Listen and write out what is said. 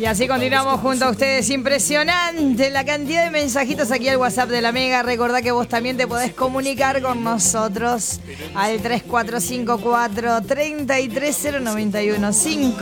Y así continuamos junto a ustedes. Impresionante la cantidad de mensajitos aquí al WhatsApp de la Mega. Recordá que vos también te podés comunicar con nosotros al 3454-33091-5.